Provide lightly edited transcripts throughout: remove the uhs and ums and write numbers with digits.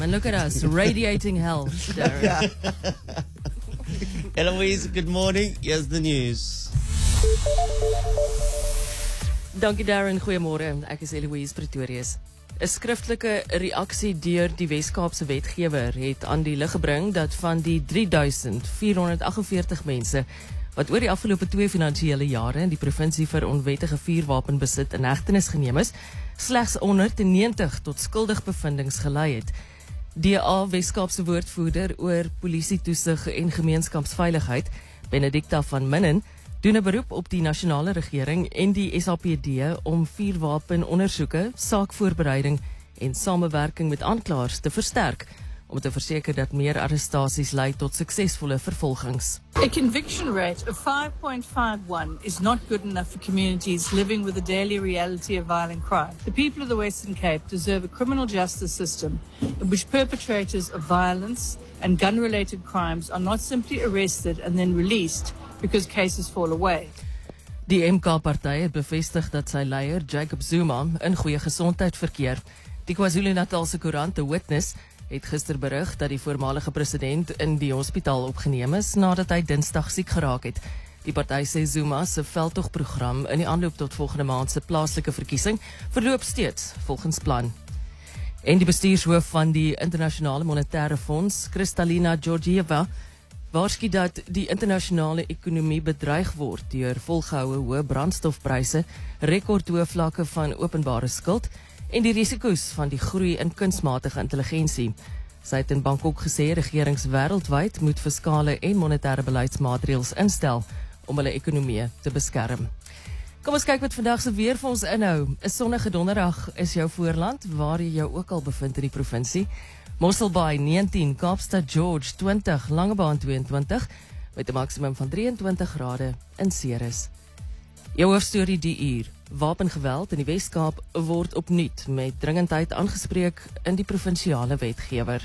And look at us, radiating health, Darren. Eloise, good morning. Here's the news. Dankie Darren, goeiemôre. Ek is Eloise Pretorius. 'n Skriftelike reaksie deur die Wes-Kaapse wetgewer het aan die lig gebring dat van die 3448 mense wat oor die afgelope 2 finansiële jare in die provinsie vir onwettige vuurwapenbesit in hegtenis geneem is, slegs 190 tot skuldig bevindings gelei het. DA Wes-Kaapse woordvoerder oor polisie-toesig en gemeenskapsveiligheid, Benedicta van Minnen, doen 'n beroep op die nasionale regering en die SAPD om vuurwapenondersoeke, saakvoorbereiding en samewerking met aanklaers te versterk, om te verseker dat meer arrestasies lei tot suksesvolle vervolgings. A conviction rate of 5.51 is not good enough for communities living with the daily reality of violent crime. The people of the Western Cape deserve a criminal justice system in which perpetrators of violence and gun-related crimes are not simply arrested and then released because cases fall away. Die MK-party het bevestig dat sy leier, Jacob Zuma, in goeie gesondheid verkeer. Die KwaZulu-Natalse koerant, The Witness, het gister berig dat die voormalige president in die hospitaal opgeneem is nadat hy Dinsdag siek geraak het. Die party sê Zuma se veldtogprogram in die aanloop tot volgende maand se plaaslike verkiesing verloop steeds volgens plan. En die bestuurshoof van die Internasionale Monetaire Fonds, Kristalina Georgieva, waarsku dat die internasionale ekonomie bedreig word deur volgehoue hoë brandstofpryse, rekordhoë vlakke van openbare skuld en die risiko's van die groei in kunsmatige intelligensie. Sy het in Bangkok gesê regerings wêreldwyd moet fiskale en monetêre beleidsmaatreëls instel om hulle ekonomie te beskerm. Kom ons kyk wat vandag se weer vir ons inhou. 'n Sonnige donderdag is jou voorland, waar jy jou ook al bevind in die provinsie. Mosselbaai 19, Kaapstad George 20, Langebaan 22, met 'n maksimum van 23 grade in Ceres. Jou hoofstorie die uur. Wapengeweld in die Wes-Kaap word opnuut met dringendheid aangespreek in die provinsiale wetgewer.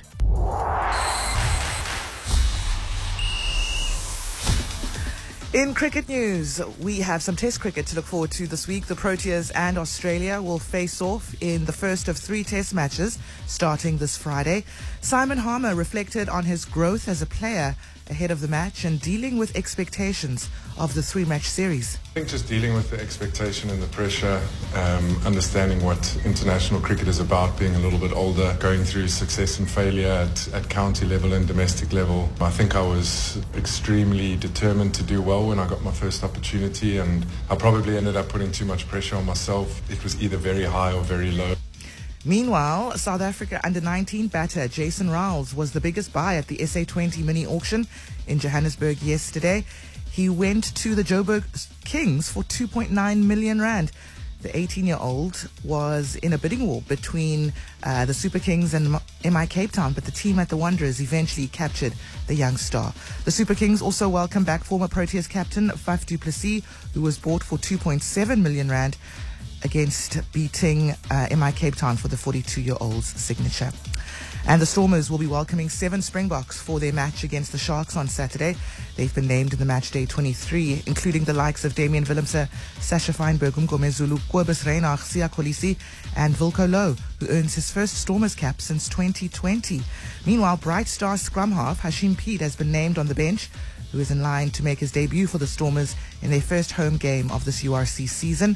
In cricket news, we have some test cricket to look forward to this week. The Proteas and Australia will face off in the first of 3 test matches starting this Friday. Simon Harmer reflected on his growth as a player ahead of the match and dealing with expectations of the 3-match series. I think just dealing with the expectation and the pressure, understanding what international cricket is about, being a little bit older, going through success and failure at county level and domestic level. I think I was extremely determined to do well when I got my first opportunity, and I probably ended up putting too much pressure on myself. It was either very high or very low. Meanwhile, South Africa under-19 batter Jason Riles was the biggest buy at the SA20 mini auction in Johannesburg yesterday. He went to the Joburg Kings for 2.9 million rand. The 18-year-old was in a bidding war between the Super Kings and MI Cape Town, but the team at the Wanderers eventually captured the young star. The Super Kings also welcomed back former Proteas captain Faf du Plessis, who was bought for 2.7 million rand, against beating MI Cape Town for the 42-year-old's signature. And the Stormers will be welcoming 7 Springboks for their match against the Sharks on Saturday. They've been named in the match day 23, including the likes of Damian Willemse, Sasha Feinberg, Umgomezulu, Kobus Reinach, Sia Kolisi, and Wilco Low, who earns his first Stormers cap since 2020. Meanwhile, Bright Star scrum half Hashim Peet has been named on the bench, who is in line to make his debut for the Stormers in their first home game of this URC season.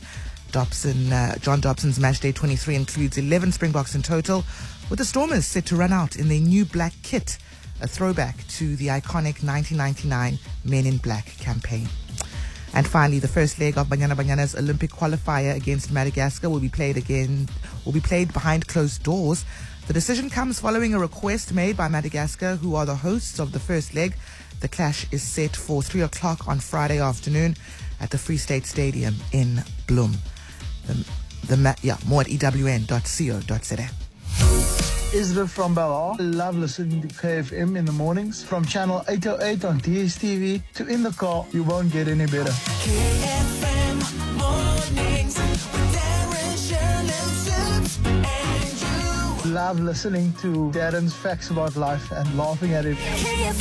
John Dobson's match day 23 includes 11 Springboks in total, with the Stormers set to run out in their new black kit, a throwback to the iconic 1999 Men in Black campaign. And finally, the first leg of Banyana Banyana's Olympic qualifier against Madagascar will be played behind closed doors. The decision comes following a request made by Madagascar, who are the hosts of the first leg. The clash is set for 3 o'clock on Friday afternoon at the Free State Stadium in Bloem. More at ewn.co.za. Isra from Bella. Love listening to KFM in the mornings. From channel 808 on DSTV to in the car, you won't get any better. KFM mornings with Darren, Shirley, and you. Love listening to Darren's facts about life and laughing at it. KFM.